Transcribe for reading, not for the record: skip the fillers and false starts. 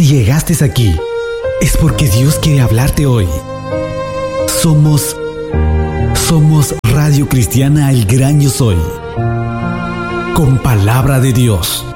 Si llegaste aquí, es porque Dios quiere hablarte hoy. Somos Radio Cristiana El Gran Yo Soy, con palabra de Dios.